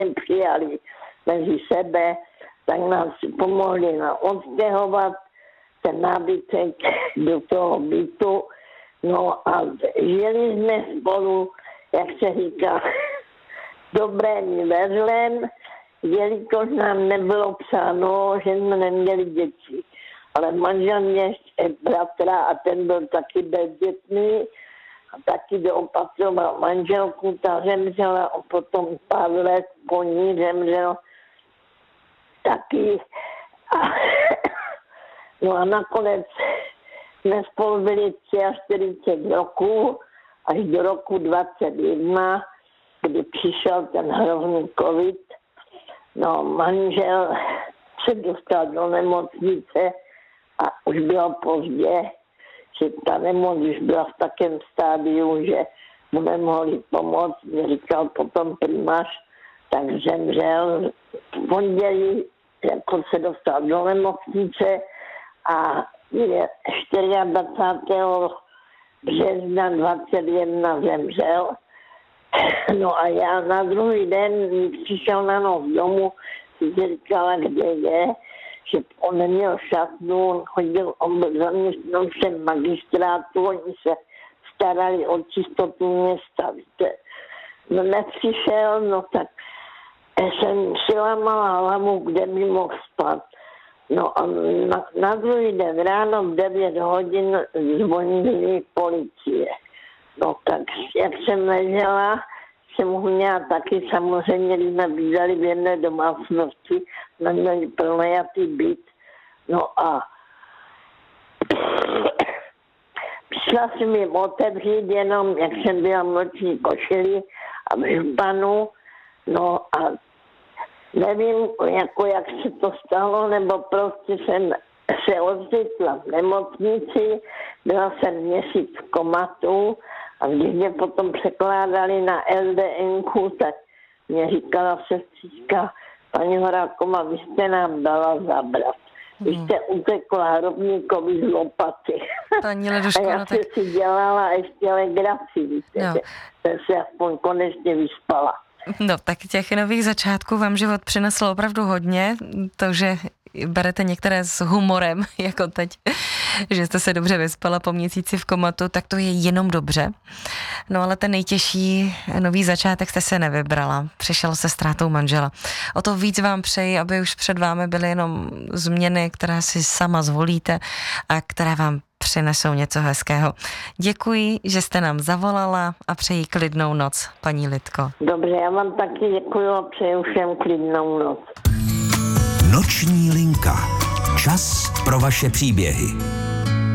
přijali mezi sebe, tak nás pomohli odstěhovat ten nábytek do toho bytu. No a žili jsme spolu, jak se říká, dobrým vedlem, jelikož nám nebylo psáno, že jsme neměli děti. Ale manžel mě ještě bratra a ten byl taky bezdětný a taky doopatroval manželku, ta zemřela a potom pár let po ní zemřel taky. No a nakonec jsme spolu byli 43 roků až do roku 21, kdy přišel ten hrozný covid. No manžel se dostal do nemocnice a už bylo pozdě, že ta nemoc už byla v takém stádiu, že mu nemohli pomoct, mě říkal potom primář, tak zemřel v pondělí, jako se dostal do nemocnice a 24. března 21 zemřel. No a já na druhý den přišel na noc domů, si říkala, kde je, že on neměl šatnu, on byl zaměstnancem magistrátu, oni se starali o čistotu města, víte. No nepřišel, no tak jsem si lámala hlavu, kde mi mohl spát. No a na druhý den ráno v 9 hodin zvonili policie. No tak jak jsem ležela, jsem ho měla taky, samozřejmě, když jsme bydleli v jedné domácnosti, jsme měli pronajatý byt. No a přišla jsem jim otevřít jenom, jak jsem byla v noční košili a v županu. No a nevím, jak se to stalo, nebo prostě jsem se ocitla v nemocnici, byla jsem měsíc v komatu a když mě potom překládali na LDN, tak mě říkala sestřička, paní Horáková, vy jste nám dala zabrat. Vy jste utekla hrobníkovi z lopaty. Paní Leduško, a já jsem si dělala ještě legraci, víte, jsem se aspoň konečně vyspala. No, tak těch nových začátků vám život přinesl opravdu hodně, to, že berete některé s humorem, jako teď, že jste se dobře vyspala po měsíci v komatu, tak to je jenom dobře. No ale ten nejtěžší nový začátek jste se nevybrala, přišel se ztrátou manžela. O to víc vám přeji, aby už před vámi byly jenom změny, které si sama zvolíte a které vám přinesou něco hezkého. Děkuji, že jste nám zavolala a přeji klidnou noc, paní Lidko. Dobře, já vám taky děkuji a přeju všem klidnou noc. Noční linka. Čas pro vaše příběhy.